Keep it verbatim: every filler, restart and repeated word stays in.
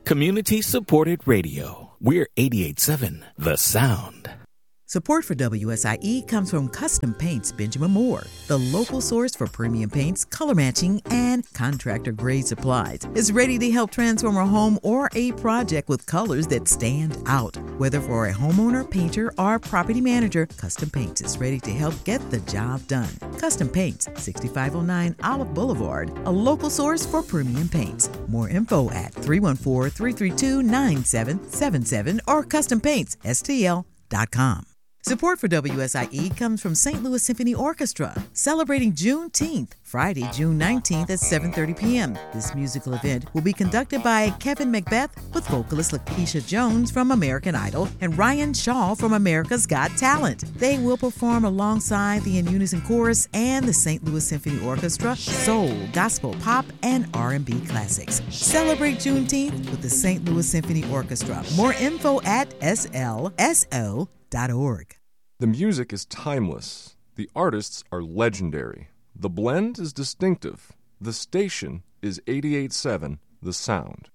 Community-supported radio. We're eighty-eight point seven The Sound. Support for W S I E comes from Custom Paints Benjamin Moore, the local source for premium paints, color matching, and contractor-grade supplies. Is ready to help transform a home or a project with colors that stand out. Whether for a homeowner, painter, or property manager, Custom Paints is ready to help get the job done. Custom Paints, sixty-five oh nine Olive Boulevard, a local source for premium paints. More info at three one four, three three two, nine seven seven seven or custom paints s t l dot com. Support for W S I E comes from Saint Louis Symphony Orchestra, celebrating Juneteenth, Friday, June nineteenth at seven thirty p.m. This musical event will be conducted by Kevin Macbeth with vocalist Lakeisha Jones from American Idol and Ryan Shaw from America's Got Talent. They will perform alongside the In Unison Chorus and the Saint Louis Symphony Orchestra, soul, gospel, pop, and R and B classics. Celebrate Juneteenth with the Saint Louis Symphony Orchestra. More info at s l s o dot org. The music is timeless. The artists are legendary. The blend is distinctive. The station is eighty-eight point seven The Sound.